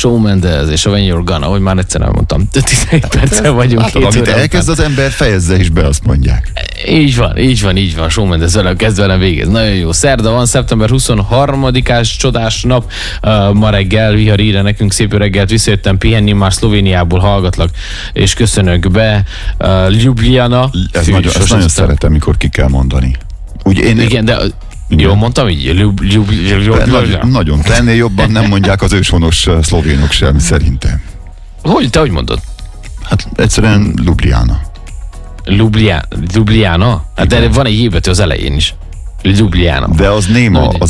Shawn Mendes és a When You're Gone, ahogy már egyszer elmondtam. 17 perccel vagyunk. Hát, amit elkezd az ember, fejezze is be, azt mondják. Így van. Shawn Mendes velem kezd, velem végez. Nagyon jó. Szerda van, szeptember 23-ás csodás nap. Ma reggel Vihar írja nekünk, szép jó reggelt, visszajöttem pihenni, már Szlovéniából hallgatlak, és köszönök be. Ljubljana. Ezt nagyon szeretem, mikor ki kell mondani. Úgy igen, de jól mondtam így? Nagyon. De ennél jobban nem mondják az őshonos szlovénok sem, szerintem. Te hogy mondod? Hát egyszerűen Ljubljana. Ljubljana? Hát de van egy J betű az elején is. Ljubljana. De az néma,